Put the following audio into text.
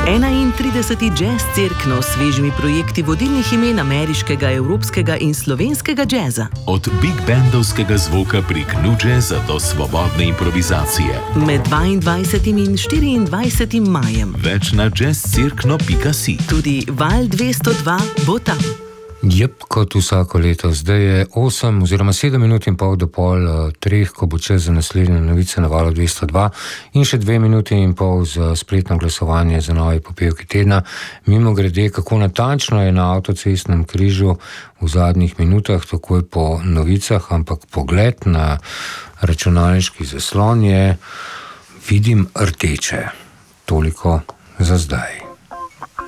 31. Jazz Cirkno s svežimi projekti vodilnih imen ameriškega, evropskega in slovenskega jazza. Od big bandovskega zvoka prek nu jazza do svobodne improvizacije. Med 22. in 24. majem. Več na jazzcirkno.si. Tudi Val 202 bo tam. Jep, kot vsako leto. Zdaj je 8 oziroma 7 minut in pol do pol 3, ko bo čas za naslednje novice na Valu 202 in še 2 minuti in pol za spletno glasovanje za novi popevki tedna. Mimo grede, kako natančno je na avtocestnem križu v zadnjih minutah, takoj po novicah, ampak pogled na računalniški zaslon je, vidim rdeče. Toliko za zdaj.